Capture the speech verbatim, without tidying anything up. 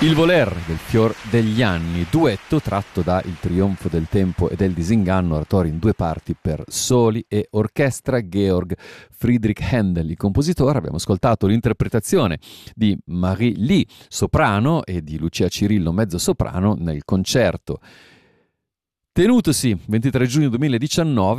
Il voler del fior degli anni, duetto tratto da Il trionfo del tempo e del disinganno, oratorio in due parti per soli e orchestra, Georg Friedrich Händel, il compositore. Abbiamo ascoltato l'interpretazione di Marie Lee, soprano, e di Lucia Cirillo, mezzo soprano, nel concerto tenutosi ventitré giugno duemiladiciannove